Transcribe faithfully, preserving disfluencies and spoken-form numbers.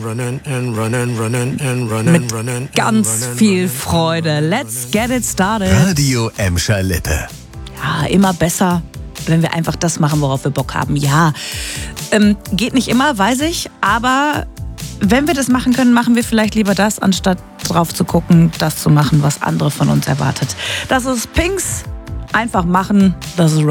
Mit ganz viel Freude. Let's get it started. Radio Emscher Lippe. Ja, immer besser, wenn wir einfach das machen, worauf wir Bock haben. Ja, ähm, geht nicht immer, weiß ich, aber wenn wir das machen können, machen wir vielleicht lieber das, anstatt drauf zu gucken, das zu machen, was andere von uns erwartet. Das ist Pinks. Einfach machen, das ist